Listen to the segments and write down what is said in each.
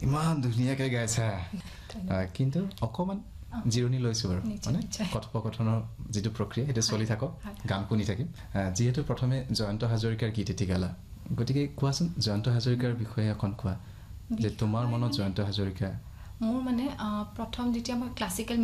ইমান ধুনীয়াকৈ গাইছা কিন্তু অকণমান জিৰণি লৈছোঁ বাৰু মানে কথোপকথনৰ যিটো প্ৰক্ৰিয়া সেইটো চলি থাকক গান শুনি থাকিম যিহেতু প্ৰথমে জয়ন্ত হাজৰিকাৰ গীত এটি গালা গতিকে কোৱাচোন জয়ন্ত হাজৰিকাৰ বিষয়ে অকণ কোৱা যে তোমাৰ মনত জয়ন্ত হাজৰিকা মোৰ মানে প্ৰথম যেতিয়া মই ক্লাছিকেল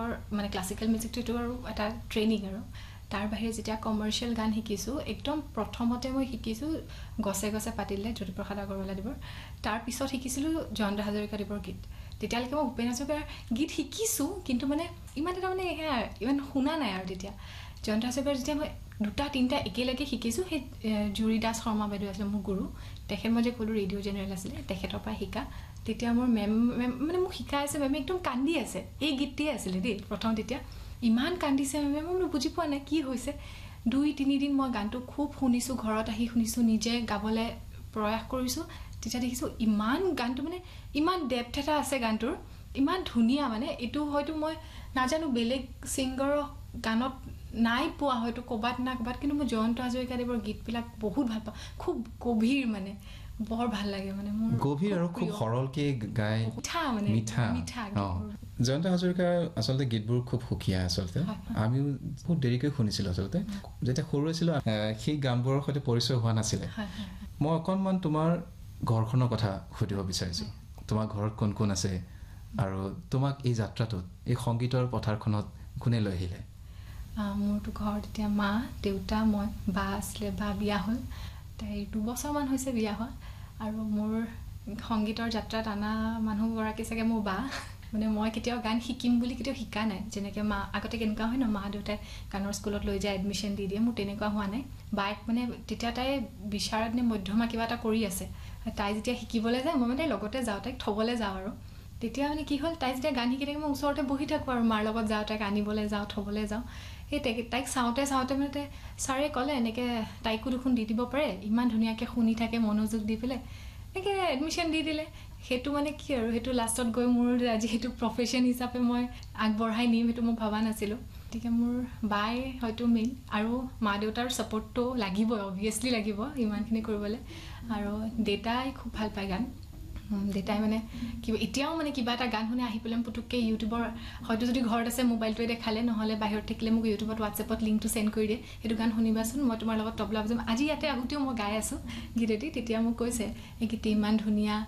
মিউজিকটো আৰু এটা ট্ৰেইনিং আৰু তাৰ বাহিৰে যেতিয়া কমাৰ্চিয়েল গান শিকিছোঁ একদম প্ৰথমতে মই শিকিছোঁ গছে গছে পাতিলে জ্যোতিপ্ৰসাদ আগৰৱালাদেৱৰ তাৰপিছত শিকিছিলোঁ জয়ন্ত হাজৰিকাদেৱৰ গীত তেতিয়ালৈকে মই ভূপেন হাজৰিকাৰ গীত শিকিছোঁ কিন্তু মানে ইমান এটা মানে ইমান শুনা নাই আৰু তেতিয়া জয়ন্ত হাজৰিকাৰ যেতিয়া মই 2-3টা একেলগে শিকিছোঁ সেই জুৰি দাস শৰ্মা বাইদেউ আছিলে মোৰ গুৰু তেখেত মই যে ক'লোঁ ৰেডিঅ' জেনেৰেল আছিলে তেখেতৰ পৰা শিকা তেতিয়া মোৰ মেম মানে মোক শিকাই আছে মেমে একদম কান্দি আছে এই গীতটিয়ে আছিলে দেই প্ৰথম তেতিয়া ইমান কান্দিছে মেমে মই বুজি পোৱা নাই কি হৈছে 2-3 দিন মই গানটো খুব শুনিছোঁ ঘৰত আহি শুনিছোঁ নিজে গাবলৈ প্ৰয়াস কৰিছোঁ তেতিয়া দেখিছোঁ ইমান গানটো মানে ইমান ডেপথ এটা আছে গানটোৰ ইমান ধুনীয়া মানে এইটো হয়তো মই নাজানো বেলেগ ছিংগাৰৰ গানত নাই পোৱা হয়তো ক'বাত না ক'বাত কিন্তু মই জয়ন্ত হাজৰিকাদেৱৰ গীতবিলাক বহুত ভাল পাওঁ খুব গভীৰ মানে বৰ ভাল লাগে মানে মোৰ গভীৰ আৰু খুব সৰলকে গায় মিঠা জয়ন্ত হাজৰিকাৰ আচলতে গীতবোৰ খুব সুকীয়া আচলতে আমিও বহুত দেৰিকৈ শুনিছিলোঁ আচলতে যেতিয়া সৰু আছিলোঁ সেই গানবোৰৰ সৈতে পৰিচয় হোৱা নাছিলে মই অকণমান তোমাৰ ঘৰখনৰ কথা সুধিব বিচাৰিছোঁ তোমাৰ ঘৰত কোন কোন আছে আৰু তোমাক এই যাত্ৰাটোত এই সংগীতৰ পথাৰখনত কোনে লৈ আহিলে মোৰতো ঘৰত এতিয়া মা দেউতা মই বা আছিলে বা বিয়া হ'ল তাই 2 বছৰমান হৈছে বিয়া হোৱা আৰু মোৰ সংগীতৰ যাত্ৰাত আনা মানুহগৰাকী চাগে মোৰ বা মানে মই কেতিয়াও গান শিকিম বুলি কেতিয়াও শিকা নাই যেনেকৈ মা আগতে কেনেকুৱা হয় ন মা দেউতাই গানৰ স্কুলত লৈ যায় এডমিশ্যন দি দিয়ে মোৰ তেনেকুৱা হোৱা নাই বাইক মানে তেতিয়া তাই বিচাৰত নে মধ্যমা কিবা এটা কৰি আছে তাই যেতিয়া শিকিবলৈ যায় মই মানে লগতে যাওঁ তাইক থ'বলৈ যাওঁ আৰু তেতিয়া মানে কি হ'ল তাই যেতিয়া গান শিকি থাকে মই ওচৰতে বহি থাকোঁ আৰু মাৰ লগত যাওঁ তাইক আনিবলৈ যাওঁ থ'বলৈ যাওঁ সেই তাইক চাওঁতে মানে ছাৰে ক'লে এনেকৈ তাইকো দেখোন দি দিব পাৰে ইমান ধুনীয়াকৈ শুনি থাকে মনোযোগ দি পেলাই এনেকৈ এডমিশ্যন দি দিলে সেইটো মানে কি আৰু সেইটো লাষ্টত গৈ মোৰ আজি সেইটো প্ৰফেশ্যন হিচাপে মই আগবঢ়াই নিম সেইটো মই ভবা নাছিলোঁ গতিকে মোৰ বাই হয়তো মেইন আৰু মা দেউতাৰ ছাপৰ্টটো লাগিবই অভিয়াছলি লাগিব ইমানখিনি কৰিবলৈ আৰু দেউতাই খুব ভাল পায় গান দেউতাই মানে এতিয়াও মানে কিবা এটা গান শুনি আহি পেলাই পুটুককৈ ইউটিউবৰ হয়তো যদি ঘৰত আছে মোবাইলটোৱে দেখালে নহ'লে বাহিৰত থাকিলে মোক ইউটিউবত হোৱাটছএপত লিংকটো চেণ্ড কৰি দিয়ে সেইটো গান শুনিবাচোন মই তোমাৰ লগত তবলা বজাম আজি ইয়াতে আগতেও মই গাই আছোঁ গীতেটি তেতিয়া মোক কৈছে এই গীতটি ইমান ধুনীয়া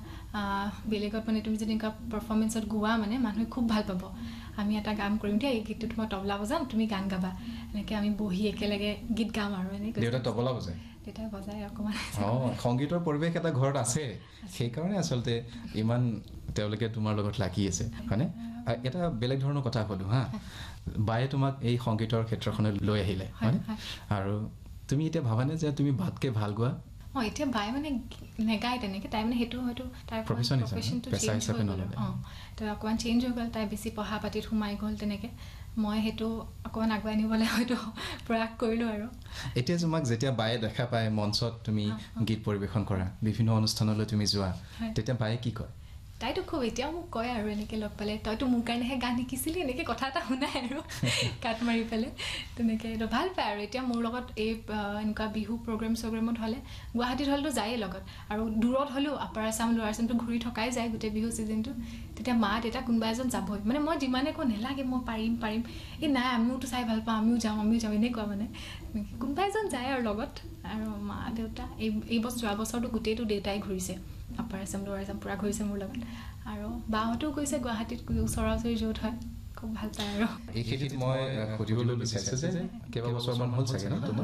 বেলেগত মানে তুমি যদি এনেকুৱা পাৰফৰ্মেঞ্চত গোৱা মানে মানুহে খুব ভাল পাব আমি এটা গান কৰিম দিয়া এই গীতটোত মই তবলা বজাম তুমি গান গাবা এনেকৈ আমি বহি একেলগে গীত গাম আৰু এনেকৈ দেউতা তবলা বজায় দেউতাই বজাই অকণমান সংগীতৰ পৰিৱেশ এটা ঘৰত আছে সেইকাৰণে আচলতে ইমান তেওঁলোকে তোমাৰ লগত লাগি আছে হয়নে এটা বেলেগ ধৰণৰ কথা ক'লোঁ হা বায়ে তোমাক এই সংগীতৰ ক্ষেত্ৰখনলৈ লৈ আহিলে হয়নে আৰু তুমি এতিয়া ভাবানে যে তুমি ভাতকৈ ভাল গোৱা এতিয়া বাই মানে নেগায় তেনেকৈ তাই মানে সেইটো হয়তো তাইৰ প্ৰফেশ্যনটো চেঞ্জ হৈ গ'ল তো অকণমান চেঞ্জ হৈ গ'ল তাই বেছি পঢ়া পাতিত সোমাই গ'ল তেনেকৈ মই সেইটো অকণমান আগুৱাই নিবলৈ হয়তো প্ৰয়াস কৰিলোঁ আৰু এতিয়া তোমাক যেতিয়া বায়ে দেখা পায় মঞ্চত তুমি গীত পৰিৱেশন কৰা বিভিন্ন অনুষ্ঠানলৈ তুমি যোৱা তেতিয়া বায়ে কি কয় তাইতো খুব এতিয়াও মোক কয় আৰু এনেকৈ লগ পালে তইতো মোৰ কাৰণেহে গান শিকিছিলি এনেকৈ কথা এটা শুনাই আৰু কাট মাৰি পেলাই তেনেকৈ ভাল পায় আৰু এতিয়া মোৰ লগত এই এনেকুৱা বিহু প্ৰগ্ৰেমত হ'লে গুৱাহাটীত হ'লেতো যায়েই লগত আৰু দূৰত হ'লেও আপাৰ আছাম লোৱাৰ আছামটো ঘূৰি থকাই যায় গোটেই বিহু ছিজনটো তেতিয়া মা দেউতা কোনোবা এজন যাবই মানে মই যিমানে কওঁ নেলাগে মই পাৰিম এই নাই আমিওতো চাই ভাল পাওঁ আমিও যাওঁ এনেকুৱা মানে কোনোবা এজন যায় আৰু লগত আৰু মা দেউতা এই বছৰ যোৱা বছৰটো গোটেইটো দেউতাই ঘূৰিছে আপাৰ আছাম লোৱাৰ আছাম পূৰা ঘূৰিছে মোৰ লগত আৰু বাহঁতেও গৈছে গুৱাহাটীত ওচৰা ওচৰি য'ত হয় খুব ভাল পায় আৰু এই খেতিত মই সুধিবলৈ বিচাৰিছোঁ যে কেইবছৰমান হ'ল চাগে ন তোমাৰ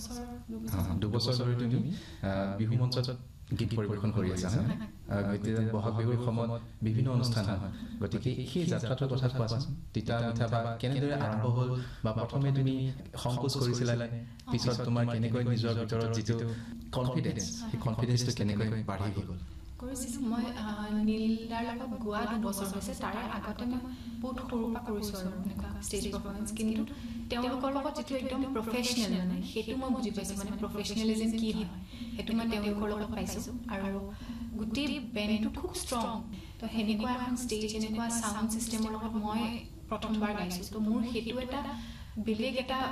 2 বছৰ ধৰি তুমি বিহু মঞ্চত গীত পৰিৱেশন কৰি আছা গতিকে বহাগ বিহুৰ সময়ত বিভিন্ন অনুষ্ঠান হয় গতিকে সেই যাত্ৰাটোৰ কথা কোৱাচোন তিতা মিঠা বা কেনেদৰে আৰম্ভ হ'ল বা প্ৰথমে তুমি সংকোচ কৰিছিলানে পিছত তোমাৰ কেনেকৈ নিজৰ ভিতৰত যিটো কনফিডেঞ্চ সেই কনফিডেঞ্চটো কেনেকৈ বাঢ়ি গ'ল কৰিছিলোঁ মই নীলদাৰ লগত গোৱা 2 বছৰ হৈছে তাৰে আগতে মই বহুত সৰুৰ পৰা কৰিছোঁ আৰু এনেকুৱা ষ্টেজ পাৰফৰ্মেঞ্চ কিন্তু তেওঁলোকৰ লগত যিটো একদম প্ৰফেচনেল মানে সেইটো মই বুজি পাইছোঁ মানে প্ৰফেচনেলিজিম কি হয় সেইটো মই তেওঁলোকৰ লগত পাইছোঁ আৰু গোটেই বেণ্ডটো খুব ষ্ট্ৰং তো সেনেকুৱা এখন ষ্টেজ এনেকুৱা চাউণ্ড ছিষ্টেমৰ লগত মই প্ৰথমবাৰ গাইছোঁ তো মোৰ সেইটো এটা বেলেগ এটা